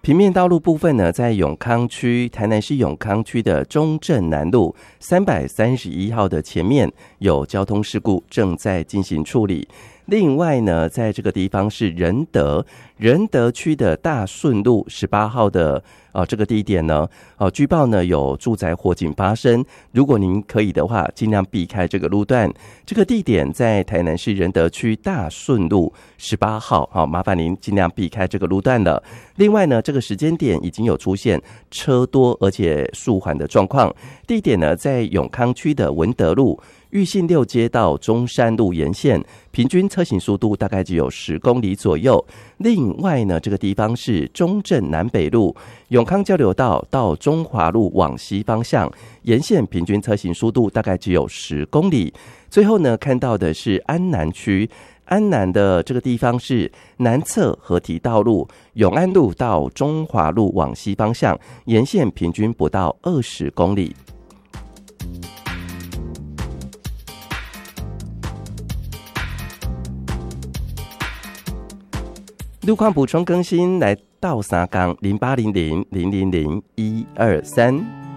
平面道路部分呢，在永康区，台南市永康区的中正南路331号的前面有交通事故，正在进行处理。另外呢，在这个地方是仁德区的大顺路18号的这个地点呢，据报呢有住宅火警发生。如果您可以的话，尽量避开这个路段。这个地点在台南市仁德区大顺路18号，麻烦您尽量避开这个路段了。另外呢，这个时间点已经有出现车多而且速缓的状况。地点呢，在永康区的文德路裕信6街到中山路沿线，平均车行速度大概只有10公里左右。另外呢，这个地方是中正南北路永康交流道到中华路往西方向，沿线平均车行速度大概只有10公里。最后呢，看到的是安南区，安南的这个地方是南侧合体道路永安路到中华路往西方向，沿线平均不到20公里。路况补充更新，来到3港0800000123。